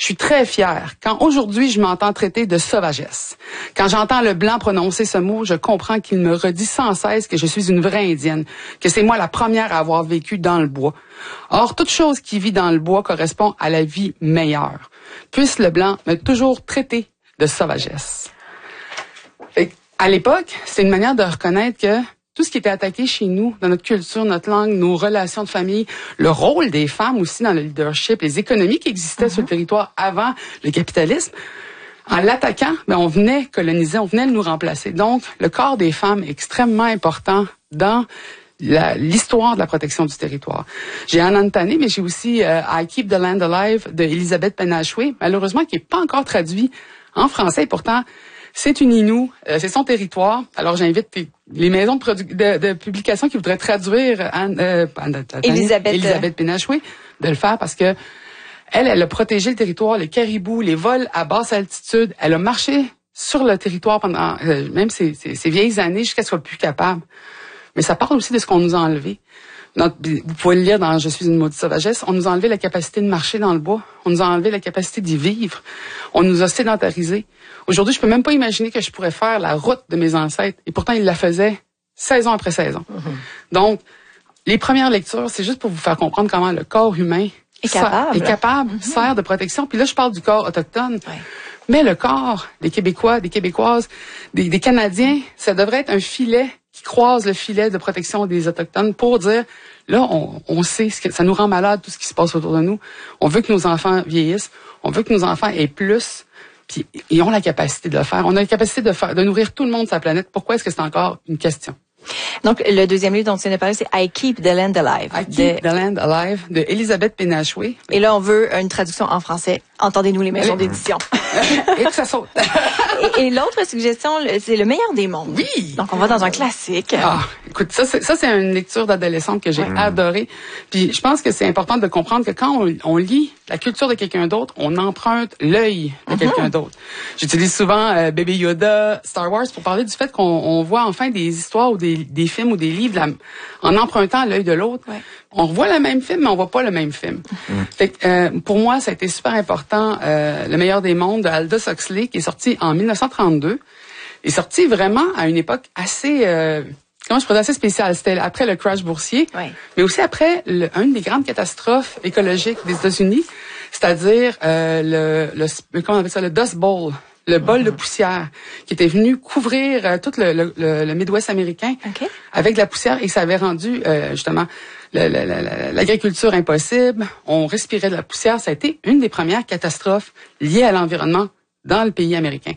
Je suis très fière quand aujourd'hui je m'entends traiter de sauvagesse. Quand j'entends le blanc prononcer ce mot, je comprends qu'il me redit sans cesse que je suis une vraie indienne, que c'est moi la première à avoir vécu dans le bois. Or, toute chose qui vit dans le bois correspond à la vie meilleure. Puisse le blanc me toujours traiter de sauvagesse. À l'époque, c'est une manière de reconnaître que tout ce qui était attaqué chez nous, dans notre culture, notre langue, nos relations de famille, le rôle des femmes aussi dans le leadership, les économies qui existaient sur le territoire avant le capitalisme, en l'attaquant, on venait coloniser, on venait nous remplacer. Donc, le corps des femmes est extrêmement important dans l'histoire de la protection du territoire. J'ai Anantane, mais j'ai aussi I Keep the Land Alive de Elisabeth Penashwe, malheureusement qui n'est pas encore traduit en français. Pourtant, c'est une Innu, c'est son territoire. Alors, j'invite les maisons de publication qui voudraient traduire Elisabeth Penashwe de le faire parce que elle a protégé le territoire, les caribous, les vols à basse altitude. Elle a marché sur le territoire pendant même ces vieilles années jusqu'à ce qu'elle soit plus capable. Mais ça parle aussi de ce qu'on nous a enlevé. Vous pouvez le lire dans Je suis une maudite sauvagesse. On nous a enlevé la capacité de marcher dans le bois. On nous a enlevé la capacité d'y vivre. On nous a sédentarisés. Aujourd'hui, je peux même pas imaginer que je pourrais faire la route de mes ancêtres. Et pourtant, ils la faisaient saison après saison. Donc, les premières lectures, c'est juste pour vous faire comprendre comment le corps humain est capable, sert de protection. Puis là, je parle du corps autochtone. Ouais. Mais le corps des Québécois, des Québécoises, des Canadiens, ça devrait être un filet qui croise le filet de protection des Autochtones pour dire, là, on sait que ça nous rend malade tout ce qui se passe autour de nous. On veut que nos enfants vieillissent. On veut que nos enfants aient plus. Puis ils ont la capacité de le faire. On a la capacité de nourrir tout le monde sur la planète. Pourquoi est-ce que c'est encore une question? Donc, le deuxième livre dont tu viens de parler, c'est I Keep the Land Alive. I Keep the Land Alive de Elisabeth Penashwe. Et là, on veut une traduction en français. Entendez-nous les maisons d'édition. Et que ça saute. Et l'autre suggestion, c'est Le meilleur des mondes. Oui. Donc, on va dans un classique. Ah, écoute, ça c'est une lecture d'adolescente que j'ai adorée. Puis, je pense que c'est important de comprendre que quand on lit la culture de quelqu'un d'autre, on emprunte l'œil de quelqu'un d'autre. J'utilise souvent Baby Yoda, Star Wars pour parler du fait qu'on voit enfin des histoires ou des films ou des livres en empruntant l'œil de l'autre. Ouais. On revoit le même film, mais on voit pas le même film. Fait que, pour moi, ça a été super important. Le meilleur des mondes de Aldous Huxley, qui est sorti en 1932, est sorti vraiment à une époque assez, assez spéciale. C'était après le crash boursier, mais aussi après une des grandes catastrophes écologiques des États-Unis, c'est-à-dire comment on appelle ça, le Dust Bowl. Le bol de poussière qui était venu couvrir tout le Midwest américain avec de la poussière et ça avait rendu justement l'agriculture impossible. On respirait de la poussière. Ça a été une des premières catastrophes liées à l'environnement dans le pays américain.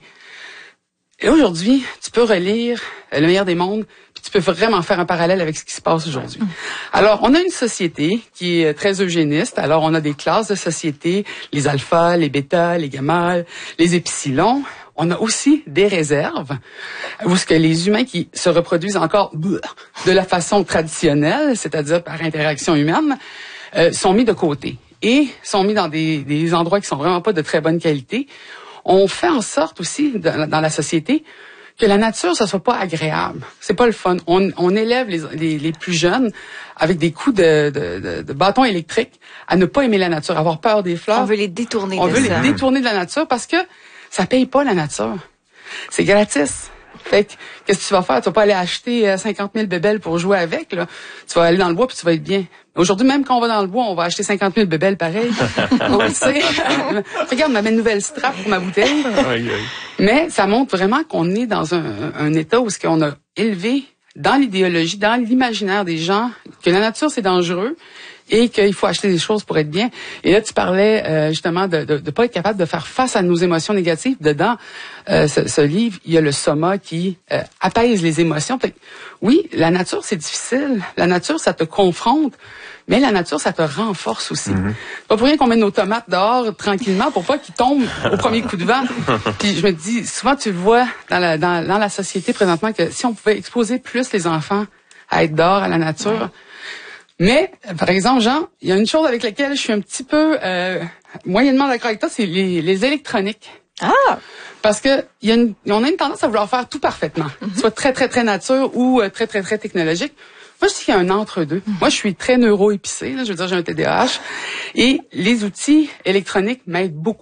Et aujourd'hui, tu peux relire Le meilleur des mondes, puis tu peux vraiment faire un parallèle avec ce qui se passe aujourd'hui. Alors, on a une société qui est très eugéniste. Alors, on a des classes de société, les alphas, les bêtas, les gammas, les épsilons. On a aussi des réserves, où ce que les humains qui se reproduisent encore de la façon traditionnelle, c'est-à-dire par interaction humaine, sont mis de côté et sont mis dans des endroits qui sont vraiment pas de très bonne qualité. On fait en sorte aussi, dans la société, que la nature, ça soit pas agréable. C'est pas le fun. On élève les plus jeunes avec des coups de bâton électrique à ne pas aimer la nature, avoir peur des fleurs. On veut les détourner les détourner de la nature parce que ça paye pas la nature. C'est gratis. Fait que, qu'est-ce que tu vas faire? Tu vas pas aller acheter 50 000 bébelles pour jouer avec, là. Tu vas aller dans le bois puis tu vas être bien. Aujourd'hui, même quand on va dans le bois, on va acheter 50 000 bébelles pareil. On le sait. Regarde, ma nouvelle strap pour ma bouteille. Mais ça montre vraiment qu'on est dans un état où on a élevé dans l'idéologie, dans l'imaginaire des gens, que la nature, c'est dangereux et qu'il faut acheter des choses pour être bien. Et là, tu parlais justement de pas être capable de faire face à nos émotions négatives. Dedans, ce livre, il y a le soma qui apaise les émotions. Fait que, oui, la nature, c'est difficile. La nature, ça te confronte. Mais la nature, ça te renforce aussi. C'est pas pour rien qu'on met nos tomates dehors tranquillement pour pas qu'ils tombent au premier coup de vent. Puis je me dis, souvent tu le vois dans la société présentement que si on pouvait exposer plus les enfants à être dehors, à la nature. Mais, par exemple, Jean, il y a une chose avec laquelle je suis un petit peu moyennement d'accord avec toi, c'est les électroniques. Ah! Parce que on a une tendance à vouloir faire tout parfaitement. Soit très, très, très nature ou très, très, très technologique. Moi, je dis qu'il y a un entre-deux. Moi, je suis très neuro-épicée, je veux dire, j'ai un TDAH. Et les outils électroniques m'aident beaucoup.